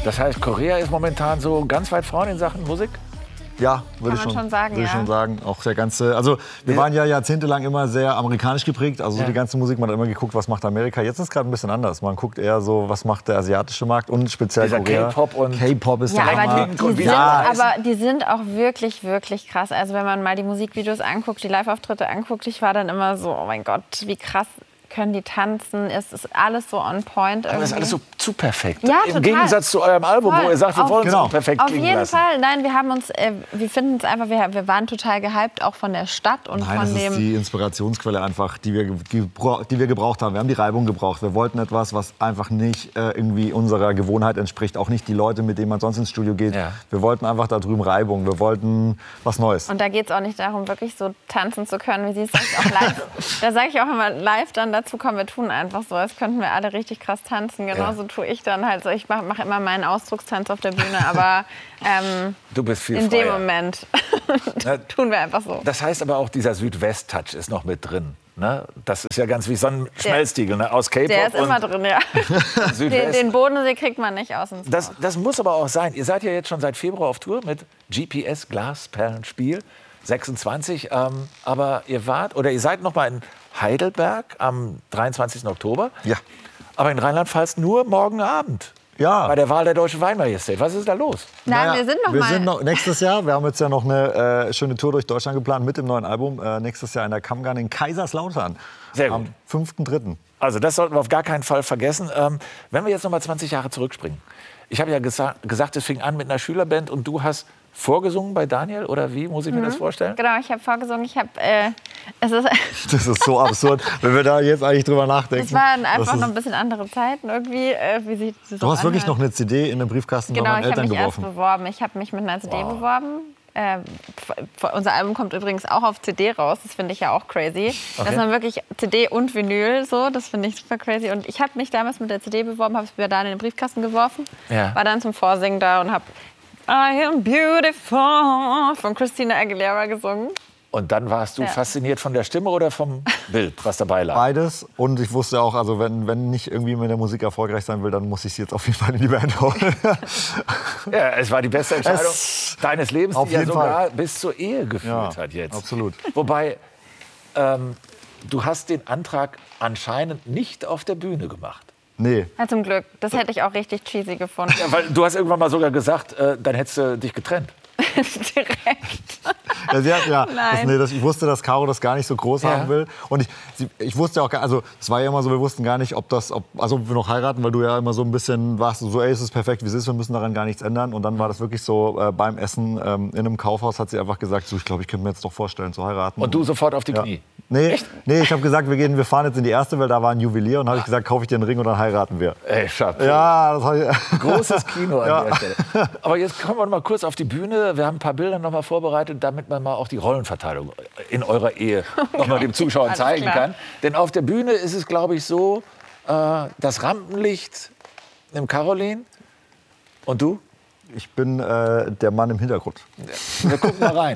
Das heißt, Korea ist momentan so ganz weit vorne in Sachen Musik? Ja, würde ich schon sagen. Auch der ganze, also wir waren ja jahrzehntelang immer sehr amerikanisch geprägt. Also die ganze Musik, man hat immer geguckt, was macht Amerika. Jetzt ist es gerade ein bisschen anders. Man guckt eher so, was macht der asiatische Markt und speziell Korea. K-Pop ist ja, der aber die sind auch wirklich, wirklich krass. Also wenn man mal die Musikvideos anguckt, die Live-Auftritte anguckt, ich war dann immer so, oh mein Gott, wie krass können die tanzen, es ist alles so on point. Aber das ist alles so zu perfekt. Ja, im Gegensatz zu eurem Album, wo ihr sagt, wir wollen es so perfekt klingen lassen. Auf jeden Fall, nein, wir finden es einfach, wir waren total gehypt, auch von der Stadt und nein, von das ist die Inspirationsquelle einfach, die wir gebraucht haben. Wir haben die Reibung gebraucht. Wir wollten etwas, was einfach nicht irgendwie unserer Gewohnheit entspricht, auch nicht die Leute, mit denen man sonst ins Studio geht. Ja. Wir wollten einfach da drüben Reibung, wir wollten was Neues. Und da geht es auch nicht darum, wirklich so tanzen zu können, wie sie es auch live. Da sage ich auch immer live dann dazu, kommen wir tun einfach so, als könnten wir alle richtig krass tanzen. Genauso tue ich dann halt so. Ich mache immer meinen Ausdruckstanz auf der Bühne, aber du bist viel in freier. Dem Moment tun wir einfach so. Das heißt aber auch, dieser Südwest-Touch ist noch mit drin. Ne? Das ist ja ganz wie so ein Schmelztiegel, ne? Aus K-Pop. Der ist immer drin, ja. Den Bodensee kriegt man nicht aus dem das muss aber auch sein. Ihr seid ja jetzt schon seit Februar auf Tour mit GPS Glasperlenspiel 26. Aber ihr seid noch mal in Heidelberg am 23. Oktober. Ja. Aber in Rheinland-Pfalz nur morgen Abend. Ja. Bei der Wahl der Deutschen Weinmajestät. Was ist da los? Nein, wir sind noch nächstes Jahr. Wir haben jetzt ja noch eine schöne Tour durch Deutschland geplant mit dem neuen Album. Nächstes Jahr in der Kammgarn in Kaiserslautern. Sehr gut. Am 5.3. Also das sollten wir auf gar keinen Fall vergessen. Wenn wir jetzt noch mal 20 Jahre zurückspringen. Ich habe ja gesagt, es fing an mit einer Schülerband und du hast vorgesungen bei Daniel, oder wie muss ich mir das vorstellen? Genau, ich habe vorgesungen. Das ist so absurd, wenn wir da jetzt eigentlich drüber nachdenken. Es waren einfach noch ein bisschen andere Zeiten irgendwie, wie sich das Du hast wirklich noch eine CD in den Briefkasten bei meinen Eltern geworfen? Genau, ich habe mich erst beworben. Ich habe mich mit einer CD beworben. Unser Album kommt übrigens auch auf CD raus. Das finde ich ja auch crazy. Okay. Das ist dann wirklich CD und Vinyl, so. Das finde ich super crazy. Und ich habe mich damals mit der CD beworben, habe es bei Daniel in den Briefkasten geworfen, war dann zum Vorsingen da und habe I am beautiful von Christina Aguilera gesungen. Und dann warst du fasziniert von der Stimme oder vom Bild, was dabei lag? Beides. Und ich wusste auch, also wenn nicht irgendwie mit der Musik erfolgreich sein will, dann muss ich sie jetzt auf jeden Fall in die Band holen. Ja, es war die beste Entscheidung deines Lebens, die ja sogar bis zur Ehe geführt hat jetzt. Absolut. Wobei, du hast den Antrag anscheinend nicht auf der Bühne gemacht. Nee. Ja, zum Glück. Das hätte ich auch richtig cheesy gefunden. Ja, weil du hast irgendwann mal sogar gesagt, dann hättest du dich getrennt. Direkt. Ich wusste, dass Caro das gar nicht so groß haben will. Und ich wusste auch, also es war ja immer so, wir wussten gar nicht, ob wir noch heiraten, weil du ja immer so ein bisschen warst, so ey, es ist perfekt, wie es ist, wir müssen daran gar nichts ändern. Und dann war das wirklich so, beim Essen in einem Kaufhaus hat sie einfach gesagt, so, ich glaube, ich könnte mir jetzt doch vorstellen zu heiraten. Und du sofort auf die Knie? Nee, ich habe gesagt, wir fahren jetzt in die erste Welt, da war ein Juwelier und habe ich gesagt, kaufe ich dir einen Ring und dann heiraten wir. Ey, Schatz. Ja, das ich. Großes Kino an der Stelle. Aber jetzt kommen wir noch mal kurz auf die Bühne. Wir haben ein paar Bilder noch mal vorbereitet, damit man mal auch die Rollenverteilung in eurer Ehe noch mal dem Zuschauer zeigen kann. Denn auf der Bühne ist es, glaube ich, so, das Rampenlicht nimmt Caroline. Und du? Ich bin der Mann im Hintergrund. Wir gucken mal rein.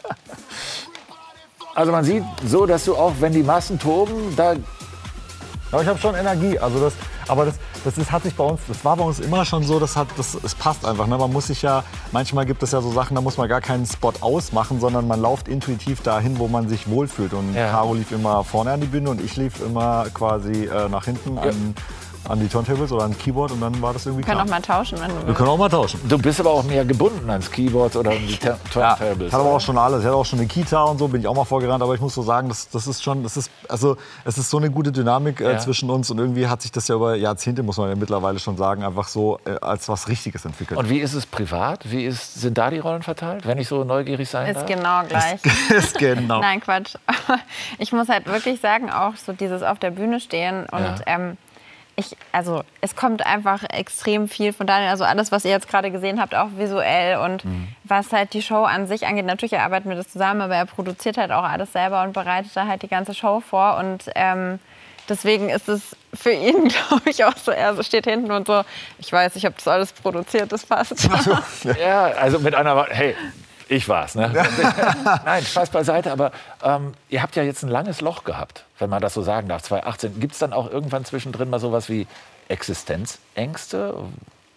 Also man sieht so, dass du auch, wenn die Massen toben, da... Aber ich habe schon Energie. Also das war bei uns immer schon so, es passt einfach. Ne? Man muss sich ja, manchmal gibt es ja so Sachen, da muss man gar keinen Spot ausmachen, sondern man läuft intuitiv dahin, wo man sich wohlfühlt. Und Caro lief immer vorne an die Bühne und ich lief immer quasi nach hinten an die Turntables oder an ein Keyboard und dann war das irgendwie klar. Wir können auch mal tauschen, wenn du willst. Wir können auch mal tauschen. Du bist aber auch mehr gebunden ans Keyboard oder an die Turntables. Ich hatte aber auch schon alles. Ich hatte auch schon eine Kita und so, bin ich auch mal vorgerannt. Aber ich muss so sagen, es ist so eine gute Dynamik zwischen uns. Und irgendwie hat sich das ja über Jahrzehnte, muss man ja mittlerweile schon sagen, einfach so als was Richtiges entwickelt. Und wie ist es privat? Sind da die Rollen verteilt, wenn ich so neugierig sein darf? Ist genau gleich. Ist genau. Nein, Quatsch. Ich muss halt wirklich sagen, auch so dieses auf der Bühne stehen und es kommt einfach extrem viel von Daniel, also alles, was ihr jetzt gerade gesehen habt, auch visuell und was halt die Show an sich angeht. Natürlich arbeiten wir das zusammen, aber er produziert halt auch alles selber und bereitet da halt die ganze Show vor und deswegen ist es für ihn, glaube ich, auch so, er steht hinten und so, ich weiß, ich habe das alles produziert, das passt. Ja, also mit einer, hey, ich war's, ne? Nein, Spaß beiseite, aber ihr habt ja jetzt ein langes Loch gehabt, wenn man das so sagen darf, 2018. Gibt es dann auch irgendwann zwischendrin mal sowas wie Existenzängste?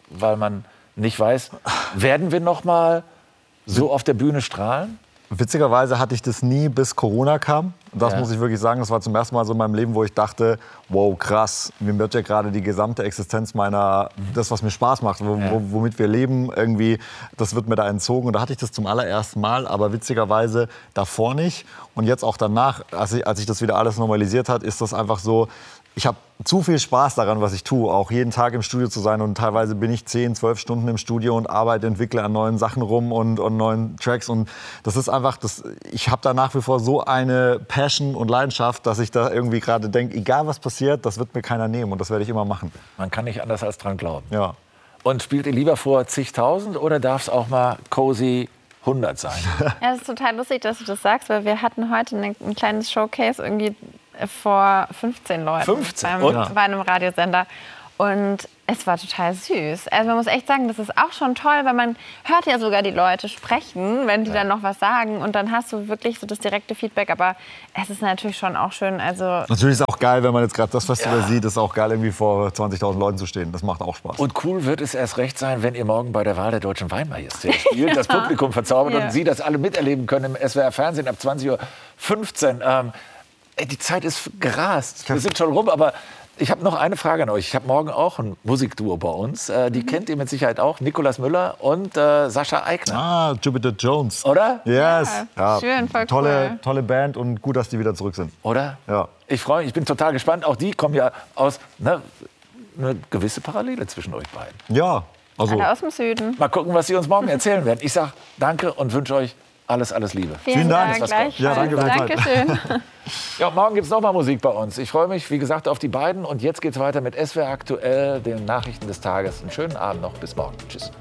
weil man nicht weiß, werden wir noch mal so auf der Bühne strahlen? Witzigerweise hatte ich das nie, bis Corona kam. Das muss ich wirklich sagen, das war zum ersten Mal so in meinem Leben, wo ich dachte, wow, krass, mir wird ja gerade die gesamte Existenz das, was mir Spaß macht, womit wir leben, irgendwie, das wird mir da entzogen. Und da hatte ich das zum allerersten Mal, aber witzigerweise davor nicht. Und jetzt auch danach, als sich das wieder alles normalisiert hat, ist das einfach so, ich habe zu viel Spaß daran, was ich tue, auch jeden Tag im Studio zu sein. Und teilweise bin ich 10, 12 Stunden im Studio und entwickle an neuen Sachen rum und neuen Tracks. Und das ist einfach, ich habe da nach wie vor so eine Passion und Leidenschaft, dass ich da irgendwie gerade denke, egal was passiert, das wird mir keiner nehmen. Und das werde ich immer machen. Man kann nicht anders als dran glauben. Ja. Und spielt ihr lieber vor zigtausend oder darf es auch mal cozy 100 sein? Ja, das ist total lustig, dass du das sagst, weil wir hatten heute ein kleines Showcase irgendwie vor 15 Leuten 15? Bei einem Radiosender. Und es war total süß. Also man muss echt sagen, das ist auch schon toll, weil man hört ja sogar die Leute sprechen, wenn die dann noch was sagen. Und dann hast du wirklich so das direkte Feedback. Aber es ist natürlich schon auch schön. Also natürlich ist es auch geil, wenn man jetzt gerade das Festival sieht. Es ist auch geil, irgendwie vor 20.000 Leuten zu stehen. Das macht auch Spaß. Und cool wird es erst recht sein, wenn ihr morgen bei der Wahl der Deutschen Weinmeister spielt, das Publikum verzaubert und Sie das alle miterleben können im SWR-Fernsehen ab 20:15 Uhr. Die Zeit ist gerast. Wir sind schon rum, aber ich habe noch eine Frage an euch. Ich habe morgen auch ein Musikduo bei uns. Die kennt ihr mit Sicherheit auch. Nikolaus Müller und Sascha Aigner. Ah, Jupiter Jones. Oder? Yes. Ja, schön, voll cool. Tolle Band und gut, dass die wieder zurück sind. Oder? Ja. Ich freue mich, ich bin total gespannt. Auch die kommen ja aus eine gewisse Parallele zwischen euch beiden. Ja. Also Alle aus dem Süden. Mal gucken, was sie uns morgen erzählen werden. Ich sage danke und wünsche euch alles Liebe. Vielen Dank. Ja, danke. Dankeschön. Ja, morgen gibt es nochmal Musik bei uns. Ich freue mich, wie gesagt, auf die beiden. Und jetzt geht es weiter mit SWR Aktuell, den Nachrichten des Tages. Einen schönen Abend noch. Bis morgen. Tschüss.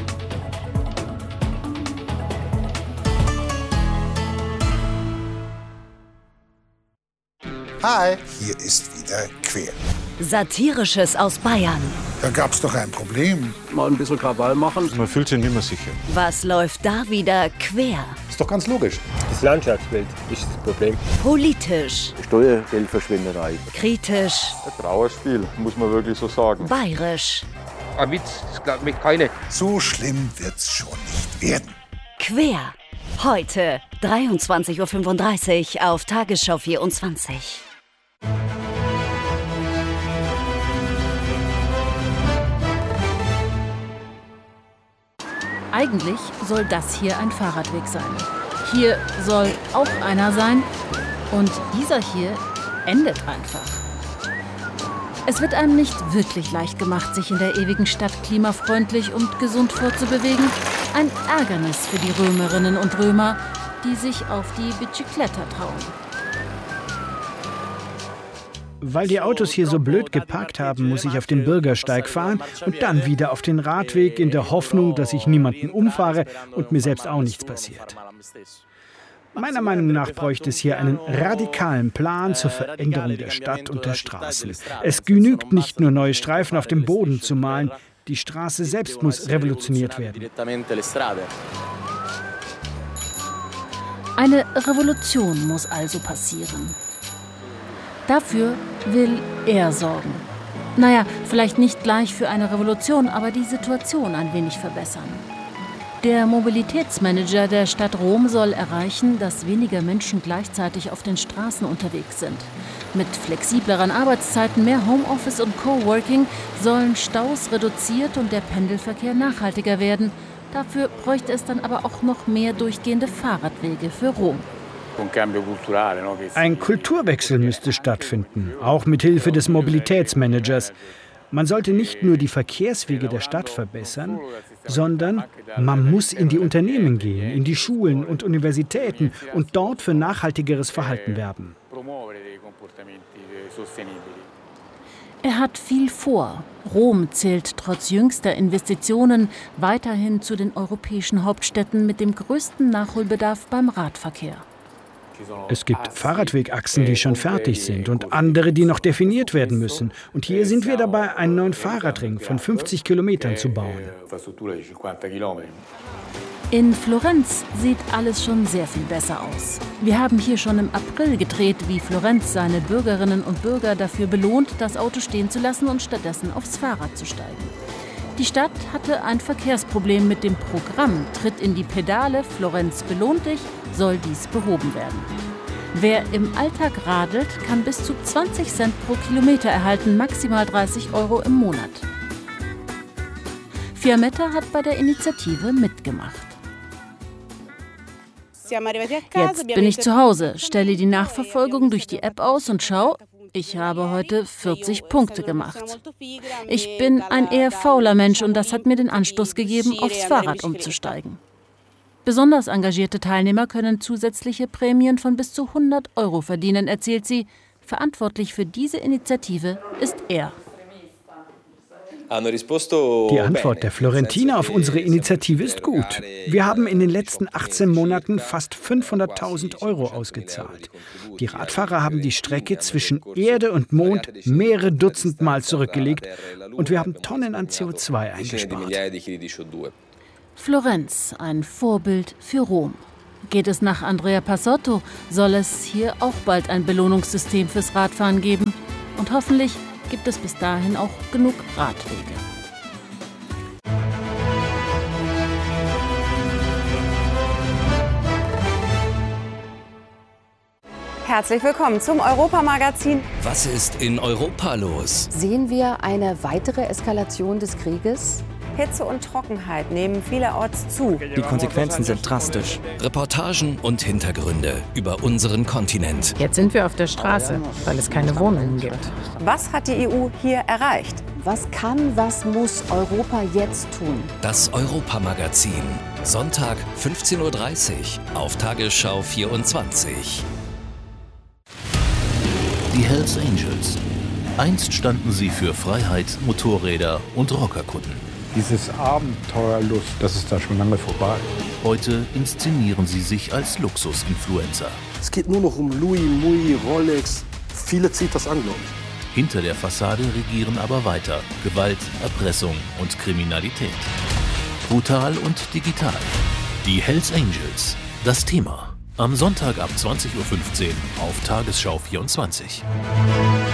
Hi, hier ist wieder Quer. Satirisches aus Bayern. Da gab's doch ein Problem. Mal ein bisschen Krawall machen. Man fühlt sich nicht mehr sicher. Was läuft da wieder quer? Ist doch ganz logisch. Das Landschaftsbild ist das Problem. Politisch, Steuergeldverschwenderei. kritisch, Ein Trauerspiel, muss man wirklich so sagen. bayerisch. Ein Witz, das glaubt mich keine. So schlimm wird's schon nicht werden. Quer. Heute 23:35 Uhr auf Tagesschau 24. Eigentlich soll das hier ein Fahrradweg sein. Hier soll auch einer sein. Und dieser hier endet einfach. Es wird einem nicht wirklich leicht gemacht, sich in der ewigen Stadt klimafreundlich und gesund fortzubewegen. Ein Ärgernis für die Römerinnen und Römer, die sich auf die Bicicletta trauen. Weil die Autos hier so blöd geparkt haben, muss ich auf den Bürgersteig fahren und dann wieder auf den Radweg in der Hoffnung, dass ich niemanden umfahre und mir selbst auch nichts passiert. Meiner Meinung nach bräuchte es hier einen radikalen Plan zur Veränderung der Stadt und der Straßen. Es genügt nicht nur, neue Streifen auf dem Boden zu malen. Die Straße selbst muss revolutioniert werden. Eine Revolution muss also passieren. Dafür will er sorgen. Naja, vielleicht nicht gleich für eine Revolution, aber die Situation ein wenig verbessern. Der Mobilitätsmanager der Stadt Rom soll erreichen, dass weniger Menschen gleichzeitig auf den Straßen unterwegs sind. Mit flexibleren Arbeitszeiten, mehr Homeoffice und Coworking sollen Staus reduziert und der Pendelverkehr nachhaltiger werden. Dafür bräuchte es dann aber auch noch mehr durchgehende Fahrradwege für Rom. Ein Kulturwechsel müsste stattfinden, auch mit Hilfe des Mobilitätsmanagers. Man sollte nicht nur die Verkehrswege der Stadt verbessern, sondern man muss in die Unternehmen gehen, in die Schulen und Universitäten und dort für nachhaltigeres Verhalten werben. Er hat viel vor. Rom zählt trotz jüngster Investitionen weiterhin zu den europäischen Hauptstädten mit dem größten Nachholbedarf beim Radverkehr. Es gibt Fahrradwegachsen, die schon fertig sind und andere, die noch definiert werden müssen. Und hier sind wir dabei, einen neuen Fahrradring von 50 Kilometern zu bauen. In Florenz sieht alles schon sehr viel besser aus. Wir haben hier schon im April gedreht, wie Florenz seine Bürgerinnen und Bürger dafür belohnt, das Auto stehen zu lassen und stattdessen aufs Fahrrad zu steigen. Die Stadt hatte ein Verkehrsproblem mit dem Programm Tritt in die Pedale, Florenz belohnt dich, soll dies behoben werden. Wer im Alltag radelt, kann bis zu 20 Cent pro Kilometer erhalten, maximal 30 € im Monat. Fiammetta hat bei der Initiative mitgemacht. Jetzt bin ich zu Hause, stelle die Nachverfolgung durch die App aus und schau, ich habe heute 40 Punkte gemacht. Ich bin ein eher fauler Mensch und das hat mir den Anstoß gegeben, aufs Fahrrad umzusteigen. Besonders engagierte Teilnehmer können zusätzliche Prämien von bis zu 100 € verdienen, erzählt sie. Verantwortlich für diese Initiative ist er. Die Antwort der Florentiner auf unsere Initiative ist gut. Wir haben in den letzten 18 Monaten fast 500.000 € ausgezahlt. Die Radfahrer haben die Strecke zwischen Erde und Mond mehrere Dutzend Mal zurückgelegt und wir haben Tonnen an CO2 eingespart. Florenz, ein Vorbild für Rom. Geht es nach Andrea Passotto, soll es hier auch bald ein Belohnungssystem fürs Radfahren geben. Und hoffentlich gibt es bis dahin auch genug Radwege. Herzlich willkommen zum Europa-Magazin. Was ist in Europa los? Sehen wir eine weitere Eskalation des Krieges? Hitze und Trockenheit nehmen vielerorts zu. Die Konsequenzen sind drastisch. Reportagen und Hintergründe über unseren Kontinent. Jetzt sind wir auf der Straße, weil es keine Wohnungen gibt. Was hat die EU hier erreicht? Was kann, was muss Europa jetzt tun? Das Europa-Magazin. Sonntag 15:30 Uhr auf Tagesschau 24. Die Hells Angels. Einst standen sie für Freiheit, Motorräder und Rockerkutten. Dieses Abenteuerlust, das ist da schon lange vorbei. Heute inszenieren sie sich als Luxus-Influencer. Es geht nur noch um Louis, Mui, Rolex. Viele zieht das an, glaube ich. Hinter der Fassade regieren aber weiter Gewalt, Erpressung und Kriminalität. Brutal und digital. Die Hells Angels. Das Thema. Am Sonntag ab 20:15 Uhr auf Tagesschau 24.